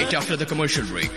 right after the commercial break.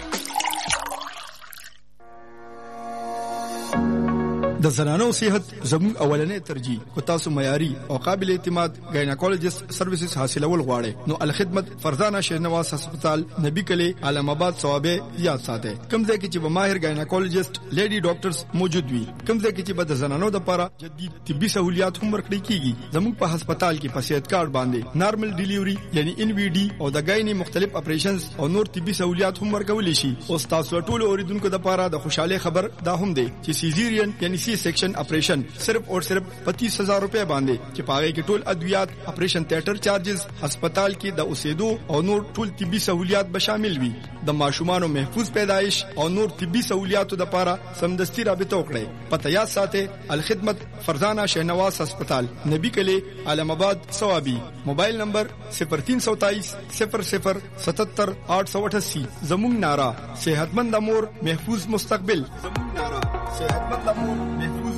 د زنانو صحت زموږ اولنې ترجیح کو تاسو معیاري او قابل اعتماد ګایناکولوژیست سرویسز حاصلول غواړئ نو الخدمت فرزانه شهنواز هسپتال نبی کلی علم آباد ثوابه یاد ساتئ کوم ځای کې چې به ماهر ګایناکولوژیست لیډي ډاکټرز موجود وي کوم ځای کې چې به د زنانو لپاره جدید طبي سہولیات هم ورکړي کیږي زموږ په هسپتال کې په صحت کارت باندې نارمل ډیلیوري یعنی ان وی ډي او د ګایني مختلف اپریشنز او نور طبي سہولیات هم ورکول شي او تاسو ټول اوریدونکو لپاره د خوشاله خبر دا هم دی چې سیزیرین یعنی سی سیکشن ऑपरेशन सिर्फ और सिर्फ 25,000 रुपए बांधे कि पागे के टोल अद्वियात ऑपरेशन थिएटर चार्जेस अस्पताल की द उसेदो और नूर टोल तिब्बी सहूलियात बशामिल हुई द माशुमानो महफूज पैदाइश और नूर तिब्बी सहूलियात द पारा समदस्ती राबिता उकड़े पता याद साथे अलखिदमत फरजाना शहनवाज अस्पताल नबी कले आलमाबाद सवाबी मोबाइल नंबर 0327 00 77 888 जमुन नारा सेहतमंद अमूर महफूज मुस्तकबिल जमुन नारा सेहतमंद अमूर महफूज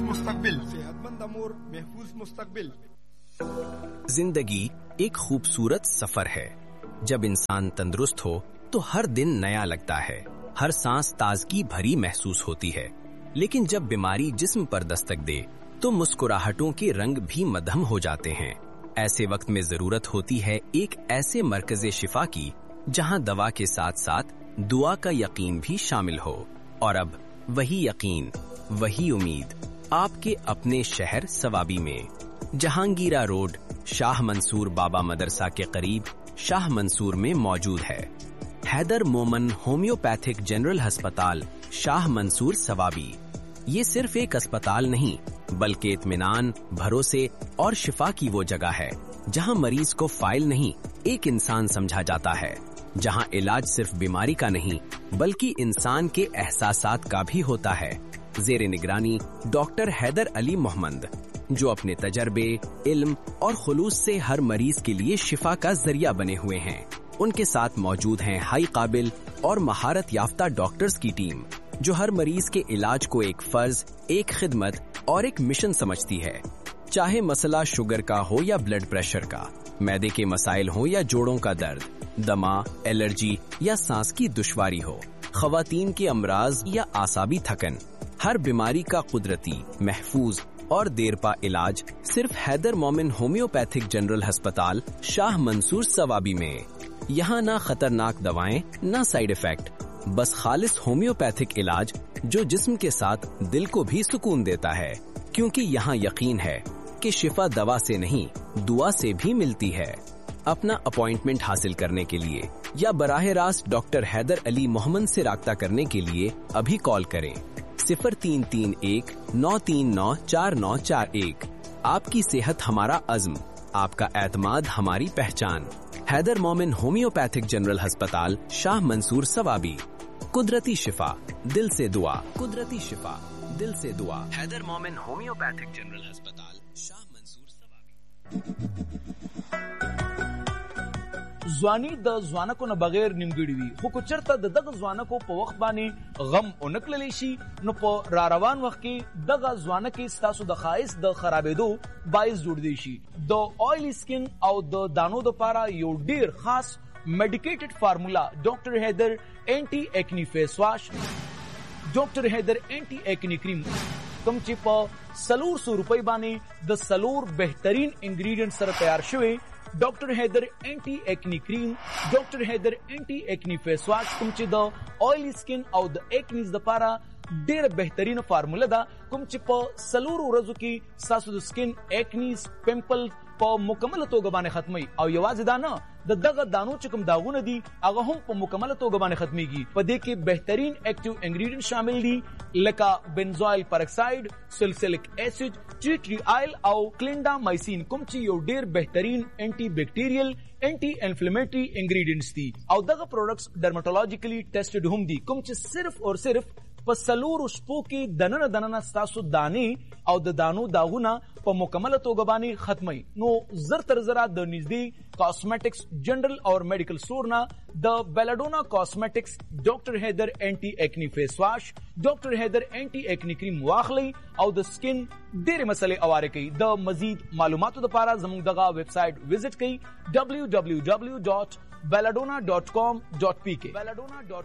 मुस्तकबिल। जिंदगी एक खूबसूरत सफर है। जब इंसान तंदुरुस्त हो तो हर दिन नया लगता है, हर सांस ताजगी भरी महसूस होती है। लेकिन जब बीमारी जिस्म पर दस्तक दे तो मुस्कुराहटों के रंग भी मध्यम हो जाते हैं। ऐसे वक्त में जरूरत होती है एक ऐसे मरकज़े शिफा की जहां दवा के साथ साथ दुआ का यकीन भी शामिल हो। और अब वही यकीन, वही उम्मीद आपके अपने शहर सवाबी में जहांगीरा रोड शाह मंसूर बाबा मदरसा के करीब शाह मंसूर में मौजूद है। हैदर मोमन होम्योपैथिक जनरल अस्पताल शाह मंसूर सवाबी। ये सिर्फ एक अस्पताल नहीं बल्कि इत्मीनान, भरोसे और शिफा की वो जगह है जहां मरीज को फाइल नहीं एक इंसान समझा जाता है, जहां इलाज सिर्फ बीमारी का नहीं बल्कि इंसान के एहसासात का भी होता है। जेरे निगरानी डॉक्टर हैदर अली मोहम्मद जो अपने तजर्बे, इल्म और खुलूस से हर मरीज के लिए शिफा का जरिया बने हुए हैं। उनके साथ मौजूद हैं हाई काबिल और महारत याफ्ता डॉक्टर्स की टीम जो हर मरीज के इलाज को एक फर्ज, एक खिदमत और एक मिशन समझती है। चाहे मसला शुगर का हो या ब्लड प्रेशर का, मैदे के मसाइल हो या जोड़ों का दर्द, दमा, एलर्जी या सांस की दुश्वारी हो, खवातीन के अमराज या आसाबी थकन, हर बीमारी का कुदरती, महफूज और देरपा इलाज सिर्फ हैदर मोमिन होम्योपैथिक जनरल अस्पताल शाह मंसूर सवाबी में। यहाँ ना खतरनाक दवाएं, ना साइड इफेक्ट, बस खालिस होम्योपैथिक इलाज जो जिस्म के साथ दिल को भी सुकून देता है। क्योंकि यहाँ यकीन है कि शिफा दवा से नहीं दुआ से भी मिलती है। अपना अपॉइंटमेंट हासिल करने के लिए या बराह रास्त डॉक्टर हैदर अली मोहम्मद से राब्ता करने के लिए अभी कॉल करें 0331 939 4941। आपकी सेहत हमारा अज़्म, आपका एतमाद हमारी पहचान। हैदर मोमिन होम्योपैथिक जनरल अस्पताल शाह मंसूर सवाबी। कुदरती शिफा दिल से दुआ, कुदरती शिफा दिल से दुआ। हैदर मोमिन होम्योपैथिक जनरल अस्पताल शाह मंसूर सवाबी। ځواني د ځوانکو نه بغیر نیمګړي وي، خو که چېرته د دغه ځوانکو په وخت باندې غم ونه کړلی شي نو په را روان وخت کې دغه ځوانکې ستاسو د ښایست د خرابېدو باعث جوړدی شي. د آیلی سکن او د دانو دپاره یو ډیر خاص میډیکیټډ فارمولا ډاکټر هیدر اینټي ایکنی فیس واش، ډاکټر هیدر اینټي ایکنی کریم کوم چې په 400 روپۍ باندې د 4 بهترین انګریډینټ سره تیار شوی ډاکټر هیدر اینټي ایکنی کریم، ډاکټر هیدر اینټي ایکنی فیس واش کوم چې د آیلی سکن او د ایکنیز دپاره ډیره بهترینه فارموله ده، کوم چې په 4 ورځو کې ستاسو د سکن ایکنیز، پمپل په مکمله توګه باندې ختمي. او یوازې دا نه، د دغه دانو چې کوم داغونه دي هغه هم په مکمله توګه باندې ختمیږي. په دې کې بهترین ایکټیو انګریډینټ شامل دي لکه بنزوایل پرکساید، سلسلک ایسډ، ټی ټری آیل او کلینډامایسین کوم چې یو ډیر بهترین انټي بیکټیریل، انټي انفلیمیټری انګریډینټس دي. او دغه پروډکټس ډرماټولوژیکلی ټیسټډ هم دي کوم چې صرف اور صرف په 4 شپو کې دننه ستاسو دانې او د دانو داغونه په مکمله توګه باندې ختمي. نو زر تر زره د نږدې کاسمیټکس جنرل اور میډیکل سٹور نه د بیلاډونا کاسمیټکس ډاکټر هیدر اینټي ایکنی فیس واش، ډاکټر هیدر اینټي ایکنی کریم واخلي او د سکن ډېرې مسلې اواره کوي. د مزید معلوماتو لپاره زموږ دغه ویب سایټ وزټ کړئ www.drheader.com belladonna.com.pk